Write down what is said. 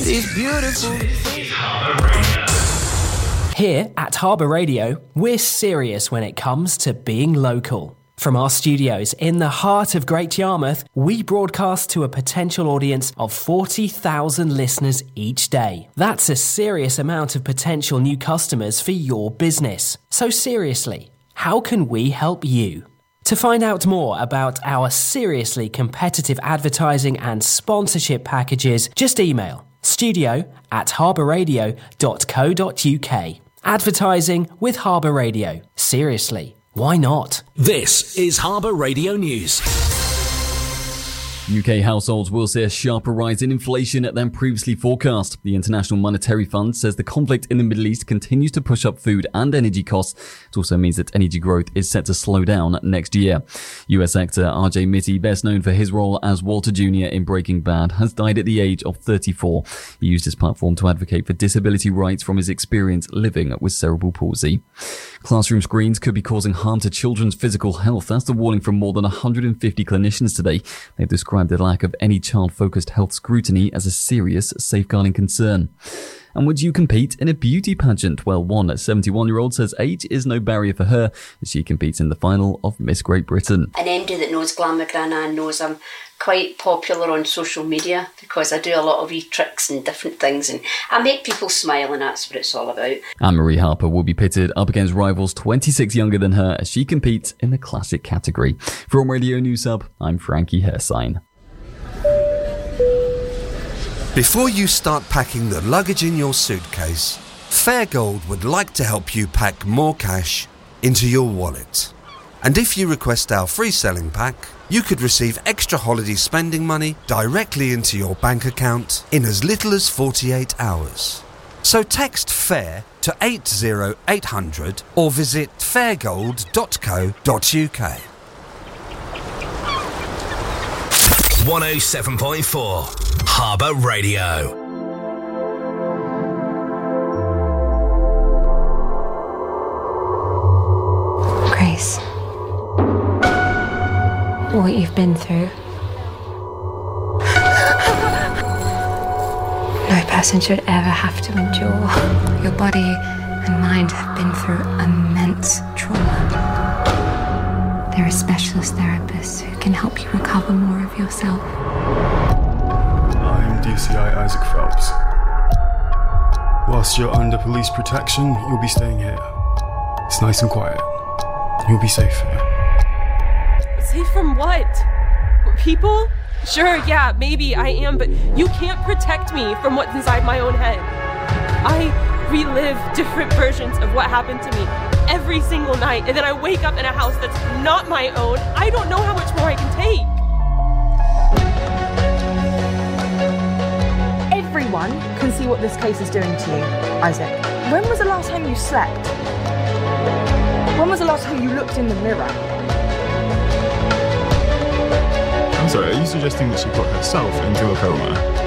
It's beautiful. Here at Harbour Radio, we're serious when it comes to being local. From our studios in the heart of Great Yarmouth, we broadcast to a potential audience of 40,000 listeners each day. That's a serious amount of potential new customers for your business. So seriously, how can we help you? To find out more about our seriously competitive advertising and sponsorship packages, just email studio@harbourradio.co.uk. Advertising with Harbour Radio. Seriously, why not? This is Harbour Radio News. UK households will see a sharper rise in inflation than previously forecast. The International Monetary Fund says the conflict in the Middle East continues to push up food and energy costs. It also means that energy growth is set to slow down next year. US actor RJ Mitte, best known for his role as Walter Jr. in Breaking Bad, has died at the age of 34. He used his platform to advocate for disability rights from his experience living with cerebral palsy. Classroom screens could be causing harm to children's physical health. That's the warning from more than 150 clinicians today. They've described the lack of any child-focused health scrutiny as a serious safeguarding concern. And would you compete in a beauty pageant? Well, one 71-year-old says age is no barrier for her as she competes in the final of Miss Great Britain. An MD that knows Glamagrannan knows I'm quite popular on social media because I do a lot of wee tricks and different things and I make people smile, and that's what it's all about. Anne-Marie Harper will be pitted up against rivals 26 younger than her as she competes in the classic category. From Radio News Hub, I'm Frankie Hersign. Before you start packing the luggage in your suitcase, Fairgold would like to help you pack more cash into your wallet. And if you request our free selling pack, you could receive extra holiday spending money directly into your bank account in as little as 48 hours. So text FAIR to 80800 or visit fairgold.co.uk. 107.4 Harbour Radio. Grace, what you've been through, no person should ever have to endure. Your body and mind have been through immense trauma. There are specialist therapists who can help you recover more of yourself. I'm DCI Isaac Phelps. Whilst you're under police protection, you'll be staying here. It's nice and quiet. You'll be safe here. Safe from what? People? Sure, yeah, maybe I am, but you can't protect me from what's inside my own head. I relive different versions of what happened to me every single night, and then I wake up in a house that's not my own. I don't know how much more I can take. Everyone can see what this case is doing to you, Isaac. When was the last time you slept? When was the last time you looked in the mirror? I'm sorry, are you suggesting that she put herself into a coma?